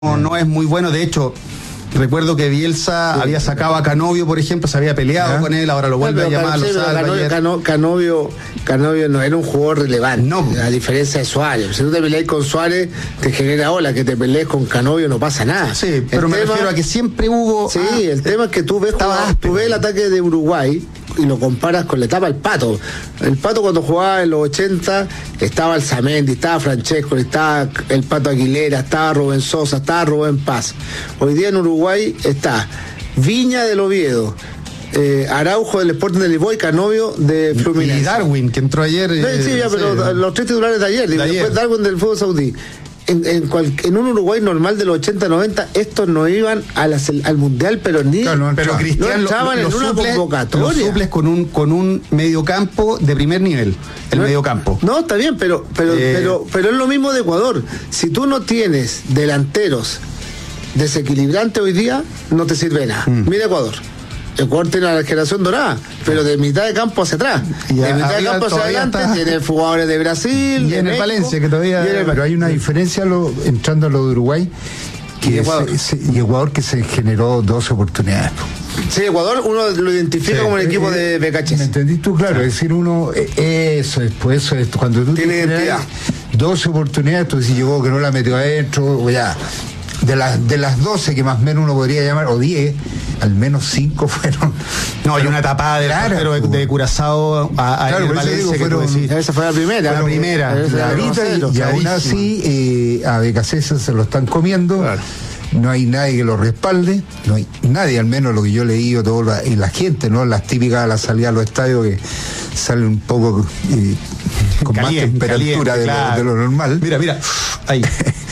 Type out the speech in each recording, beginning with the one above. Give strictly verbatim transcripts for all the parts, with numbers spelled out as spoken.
no, no es muy bueno. De hecho, recuerdo que Bielsa sí, había sacado a Canovio, por ejemplo, se había peleado ¿Ah? con él, ahora lo vuelve no, a llamar. Sí, Canovio, Cano, Canovio, Canovio no era un jugador relevante, no. A diferencia de Suárez. Si tú te peleas con Suárez, te genera ola, que te pelees con Canovio no pasa nada. Sí, pero el me tema, refiero a que siempre hubo... Sí, ah, el tema es que tú ves, jugar, tú ves el ataque de Uruguay y lo comparas con la etapa del Pato. El Pato cuando jugaba en los ochenta estaba Alzamendi, estaba Francesco, estaba el Pato Aguilera, estaba Rubén Sosa, estaba Rubén Paz. Hoy día en Uruguay está Viña del Oviedo, eh, Araujo del Sporting de Lisboa y Canovio de Fluminense. Y Darwin, que entró ayer. Eh, sí, sí, ya, pero sí, los tres titulares de ayer, de y ayer. Después Darwin del fútbol saudí. En, en, cual, en un Uruguay normal de los ochenta noventa, estos no iban a la, al mundial, pero ni claro, no, pero Cristian no entraban lo, lo, en una suples, convocatoria. Lo suples con un con un mediocampo de primer nivel, el no, mediocampo. No, está bien, pero pero, eh, pero pero es lo mismo de Ecuador. Si tú no tienes delanteros desequilibrantes hoy día, no te sirve nada. Mm. Mira Ecuador. Ecuador tiene la generación dorada, pero de mitad de campo hacia atrás. Y de mitad de campo hacia adelante está... tiene jugadores de Brasil. Y en el Valencia, que todavía. El... Pero hay una diferencia lo, entrando a lo de Uruguay. Que y, Ecuador. Se, se, y Ecuador que se generó doce oportunidades. Sí, Ecuador uno lo identifica sí, como el equipo eh, de Becachés. ¿Me entendiste tú? Claro, sí. Es decir, uno, eh, eso es, pues eso es, cuando tú tiene identidad. doce oportunidades, tú dices, llegó que no la metió adentro, o ya. De las, de las doce que más o menos uno podría llamar, o diez, al menos cinco fueron. No, hay una tapada de, claro, pero de, de Curazao a, a claro, el Valencia digo, que fueron, tú decís. Esa fue la primera. Fue la primera. La y, y aún así, eh, a Becachés se lo están comiendo. Claro. No hay nadie que lo respalde, no hay nadie, al menos lo que yo he leído, todo la, y la gente, ¿no? Las típicas a la salida a los estadios que salen un poco eh, con caliente, más temperatura caliente, de, claro. lo, de lo normal. Mira, mira, ahí.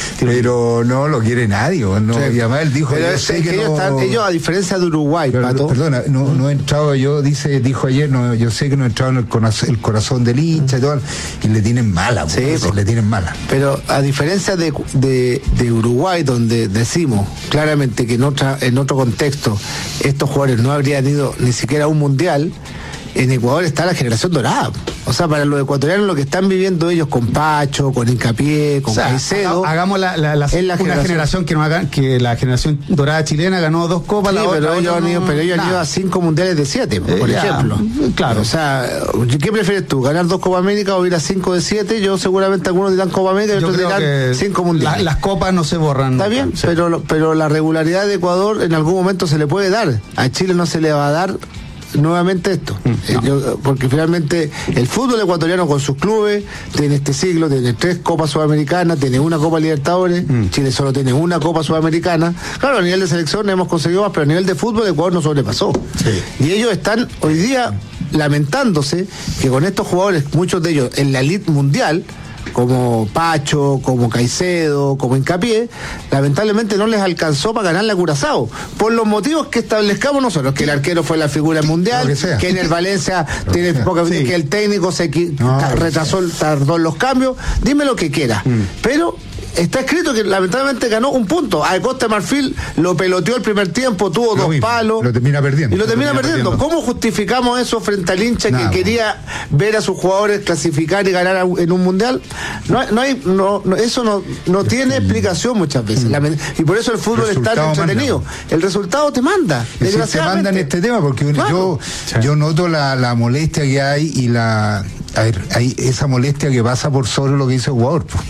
Pero no lo quiere nadie, ¿no? Sí. Y además él dijo, pero yo sé que, que ellos, no... están, ellos a diferencia de Uruguay, pero, Pato. Perdona, no, no he entrado, yo dice, dijo ayer, no, yo sé que no he entrado en el corazón, el corazón del hincha y todo, y le tienen mala, sí, pues, le tienen mala. Pero a diferencia de, de, de Uruguay, donde decimos claramente que en otra, en otro contexto estos jugadores no habrían ido ni siquiera a un mundial, en Ecuador está la generación dorada. O sea, para los ecuatorianos lo que están viviendo ellos con Pacho, con Hincapié, con o sea, Caicedo. Hagamos la, la, la, la una generación, generación que no haga, que la generación dorada chilena ganó dos copas, sí, la pero, otra, ellos han ido, no, pero ellos han ido a cinco mundiales de siete, eh, por ya, ejemplo. Claro. O sea, ¿qué prefieres tú? ¿Ganar dos Copas América o ir a cinco de siete? Yo seguramente algunos dirán Copa América y otros dirán cinco mundiales. La, las copas no se borran. Está bien, sí. pero, pero la regularidad de Ecuador en algún momento se le puede dar. A Chile no se le va a dar nuevamente esto, no. eh, yo, porque finalmente el fútbol ecuatoriano con sus clubes tiene este siglo, tiene tres Copas Sudamericanas, tiene una Copa Libertadores, mm. Chile solo tiene una Copa Sudamericana. Claro, a nivel de selección hemos conseguido más, pero a nivel de fútbol Ecuador no sobrepasó. Sí. Y ellos están hoy día lamentándose que con estos jugadores, muchos de ellos en la elite mundial, como Pacho, como Caicedo, como Hincapié, lamentablemente no les alcanzó para ganar la Curazao, por los motivos que establezcamos nosotros, que el arquero fue la figura mundial, que, que en el Valencia tiene poca, sí. que el técnico se no, retrasó, tardó en los cambios, dime lo que quiera, mm. pero está escrito que lamentablemente ganó un punto. A Costa de Marfil lo peloteó el primer tiempo, tuvo lo dos mismo, palos. Lo termina perdiendo. Y lo, lo termina, termina perdiendo. perdiendo. ¿Cómo justificamos eso frente al hincha Nada, que quería ver a sus jugadores clasificar y ganar en un mundial? No, no hay, no, no, eso no, no tiene explicación muchas veces. Mm. Y por eso el fútbol es tan entretenido. Manda. El resultado te manda. Desgraciadamente. Se manda en este tema, porque claro. yo, sí. yo noto la, la molestia que hay y la. A ver, hay esa molestia que pasa por sobre lo que hizo el jugador. Pues.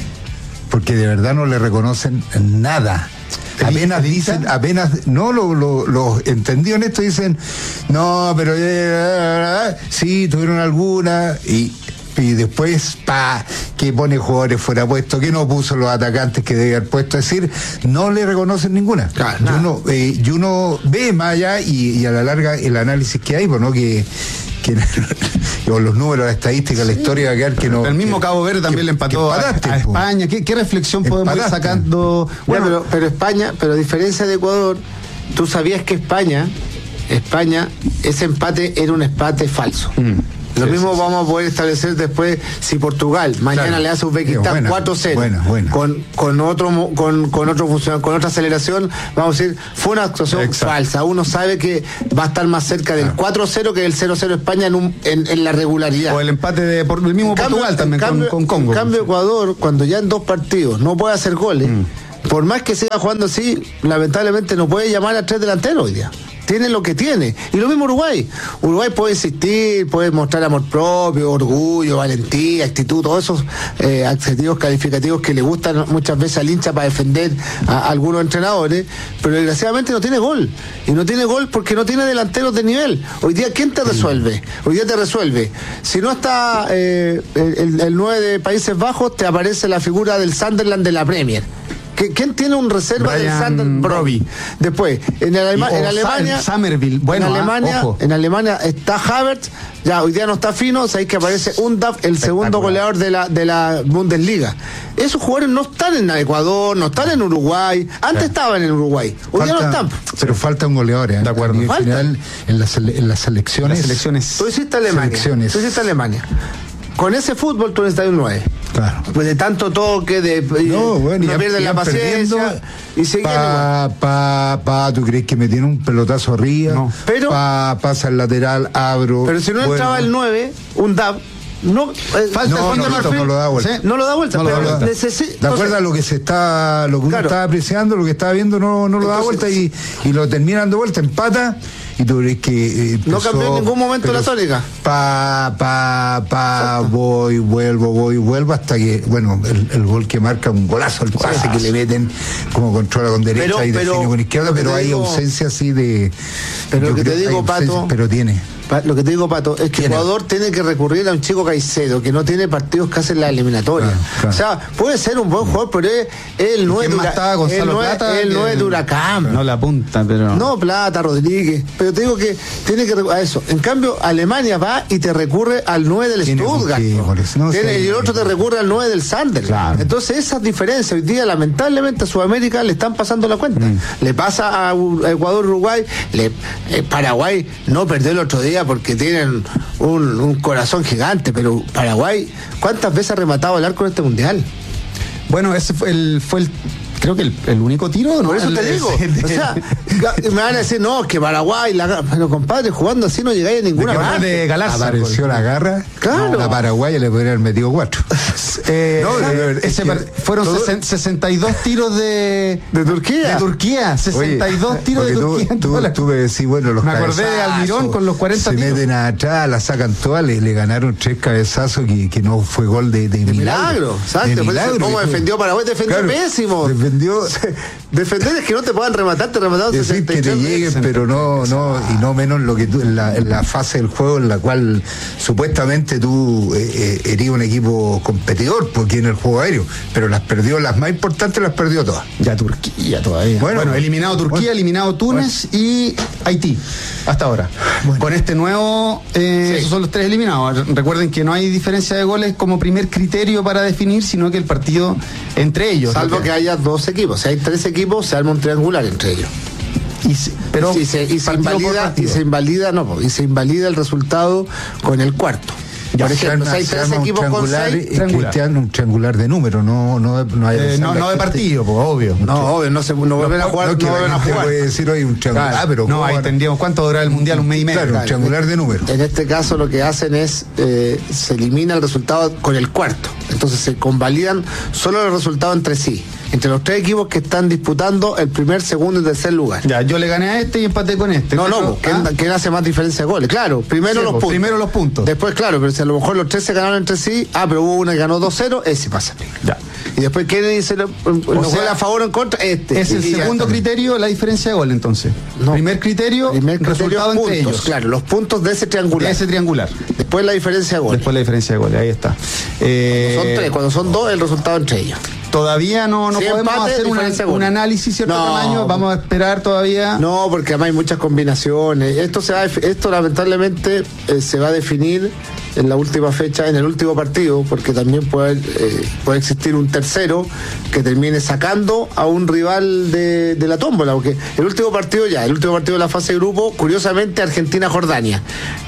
Porque de verdad no le reconocen nada. Apenas dicen, apenas, no lo, lo, lo entendió en esto, dicen, no, pero eh, sí, tuvieron alguna, y, y después, pa, que pone jugadores fuera puesto, que no puso los atacantes que debe haber puesto, es decir, no le reconocen ninguna. Claro, y, uno, eh, y uno ve más allá y, y a la larga el análisis que hay, pues, ¿no? Que que o los números, la estadística, sí. La historia va a quedar que no. El mismo que, Cabo Verde también que, le empató empataste, a, a España. ¿Qué, qué reflexión podemos ir sacando? Bueno, pero, pero España, pero a diferencia de Ecuador, tú sabías que España, España, ese empate era un empate falso. Mm. Lo sí, mismo sí, vamos a poder establecer después si Portugal mañana claro. le hace a Uzbekistán bueno, cuatro cero bueno, bueno. con con otro con, con otro funcional, con otra aceleración, vamos a decir, fue una actuación Exacto. falsa. Uno sabe que va a estar más cerca del claro. cuatro cero que del cero cero España en, un, en, en la regularidad. O el empate de por el mismo en Portugal cambio, también cambio, con, con Congo. En cambio, Ecuador, cuando ya en dos partidos no puede hacer goles, mm. por más que siga jugando así, lamentablemente no puede llamar a tres delanteros hoy día. Tiene lo que tiene. Y lo mismo Uruguay. Uruguay puede insistir, puede mostrar amor propio, orgullo, valentía, actitud, todos esos eh, adjetivos calificativos que le gustan muchas veces al hincha para defender a, a algunos entrenadores, pero desgraciadamente no tiene gol. Y no tiene gol porque no tiene delanteros de nivel. Hoy día, ¿quién te resuelve? Hoy día te resuelve. Si no está eh, el, el nueve de Países Bajos, te aparece la figura del Sunderland de la Premier. ¿Quién tiene un reserva Brian del Sunderland? Broby. Después, en, el Alema- Y- en o Alemania. Sa- Summerville. Bueno, en Alemania, ah, ojo. en Alemania está Havertz. Ya, hoy día no está fino. Sabéis que aparece Undav, el segundo goleador de la, de la Bundesliga. Esos jugadores no están en Ecuador, no están en Uruguay. Antes Sí. estaban en Uruguay. Hoy día no Falta- están. Pero falta un goleador, ¿eh? De acuerdo. A nivel Falta. general, en las, sele- en las selecciones. Las selecciones. Tú hiciste Alemania. Selecciones. Tú hiciste Alemania. Con ese fútbol tú necesitas un nueve. Claro. Pues de tanto toque, de No, bueno, no ya- pierden ya la paciencia perdiendo, y siguen igual. Pa, pa, pa, ¿tú crees que me tiene un pelotazo arriba? No. Pero- Pa, pasa el lateral, abro. Pero si no vuelvo. entraba el nueve, un D A B, no, eh, Falta No, el no, fondo no, Marfil. no lo da vuelta. Sí. no lo da vuelta, No lo da pero vuelta. necesita. ¿De acuerdo a lo que se está, lo que uno Claro. estaba apreciando, lo que estaba viendo, no, no lo da Entonces, vuelta y, y lo termina dando vuelta, empata y tú crees que eh, No empezó, cambió en ningún momento pero la tónica. Pa, pa, pa, voy, vuelvo, voy, vuelvo hasta que, bueno, el, el gol que marca un golazo, el pase que le meten, como controla con derecha Pero- y pero- define con izquierda, lo que pero te hay digo- ausencia así de. Pero yo lo que te creo digo, hay ausencia, Pato- Pero tiene. Pa- Lo que te digo, Pato, es que ¿Quién es? Ecuador tiene que recurrir a un chico Caicedo que no tiene partidos casi en la eliminatoria. Claro, claro. O sea, puede ser un buen jugador, pero es es el nueve ¿Quién de más Hura- estaba? Gonzalo el nueve- Plata, el que- nueve de Huracán. No la apunta, pero. No, Plata, Rodríguez. Pero te digo que tiene que recurrir a eso. En cambio, Alemania va y te recurre al nueve del Tiene con Stuttgart. qué, ¿no? por eso, no Tiene- sé. y el otro te recurre al nueve del Sunderland. Claro. Entonces, esas diferencias hoy día, lamentablemente, a Sudamérica le están pasando la cuenta. Mm. Le pasa a U- a Ecuador, Uruguay. Le, eh, Paraguay no perdió el otro día porque tienen un, un corazón gigante. Pero Paraguay, ¿cuántas veces ha rematado el arco en este mundial? Bueno, ese fue el. Fue el creo que el, el único tiro, ¿no? Por eso El- te digo. el- O sea, ga- me van a decir, no, que Paraguay, la, pero compadre, jugando así no llegáis a ninguna ¿De qué parte. de Galarza? Apareció la garra. Claro. La Paraguaya le podría haber metido cuatro. Eh, No, de verdad, ese es par- que fueron todo- sesen- sesenta y dos tiros de. ¿De Turquía? De Turquía, sesenta y dos Oye, tiros de porque Turquía. Tú, en tú, toda la- tú me decís, bueno, los Me acordé de cabezazos, Almirón con los cuarenta se tiros. meten atrás, la sacan todas, le, le ganaron tres cabezazos que, que no fue gol de, de, De milagro. milagro, exacto. De Por eso, milagro. ¿cómo defendió Paraguay? Defendió Claro, pésimo. Defendió. Defender es que no te puedan rematar, te remataron Decir que te sesenta y tres lleguen, veces. pero no, no, y no menos lo que tú, en la, en la fase del juego en la cual supuestamente tú eh, eh, eres un equipo competidor, porque en el juego aéreo, pero las perdió, las más importantes las perdió todas. Ya Turquía todavía. Bueno, Bueno, eliminado Turquía, bueno. eliminado Túnez y Haití. Hasta ahora. Con este nuevo, eh, Sí. esos son los tres eliminados. Recuerden que no hay diferencia de goles como primer criterio para definir, sino que el partido entre ellos. Salvo Lo que haya dos equipos. Si hay tres equipos, se arma un triangular entre ellos. y se- pero y se, y se partido por invalida, y partido. se invalida, no, po, y se invalida el resultado con el cuarto. Ya, Por Se ejemplo, arma- si hay se tres arma un equipos con triangular, seis. eh, triangular. Cristian, un triangular de número, no, no, no hay Eh, no, no de partido, pues, obvio. No, obvio, no se no vuelven a jugar, No, no, que la vuelven a gente jugar. puede decir hoy un triangular, Claro. ah, pero no, ¿cómo ahí van a- tendríamos cuánto dura el mundial, un mes y medio. Claro, un triangular de número. En este caso lo que hacen es, eh, se elimina el resultado con el cuarto. Entonces se convalidan solo los resultados entre sí, entre los tres equipos que están disputando el primer, segundo y tercer lugar. Ya, yo le gané a este y empaté con este. No, no, Pero, ¿quién, ah, quién hace más diferencia de goles? Claro, primero Sí, los pues, puntos. primero los puntos. Después, claro, pero si a lo mejor los tres se ganaron entre sí, ah, pero hubo uno que ganó dos cero, ese pasa. Ya. Y después, ¿quién dice los sea, a favor o en contra? Este. Es el Y ya segundo está. criterio, la diferencia de gol, entonces. No. Primer criterio, Primer criterio, resultado puntos, entre ellos. claro, los puntos de ese triangular. Ese triangular. Después la diferencia de goles. Después la diferencia de goles, ahí está. Eh, Son tres, cuando son dos, el resultado entre ellos. Todavía no, no Si podemos empate, hacer una- diferencia de un goles. análisis cierto No. tamaño, vamos a esperar todavía. No, porque además hay muchas combinaciones. Esto se va a def- esto lamentablemente eh, se va a definir en la última fecha, en el último partido, porque también puede, eh, puede existir un tercero que termine sacando a un rival de, de la tómbola, porque el último partido ya, el último partido de la fase de grupo, curiosamente Argentina-Jordania,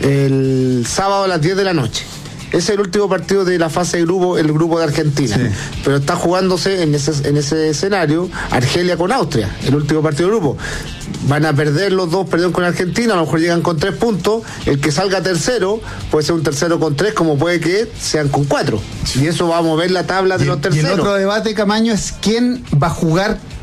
el sábado a las diez de la noche. Ese es el último partido de la fase de grupo, el grupo de Argentina. Sí. Pero está jugándose en ese, en ese escenario Argelia con Austria, el último partido de grupo. van a perder los dos, perdieron con Argentina, a lo mejor llegan con tres puntos, el que salga tercero puede ser un tercero con tres, como puede que sean con cuatro, y eso va a mover la tabla de y, los terceros. Y el otro debate, Camaño, es quién va a jugar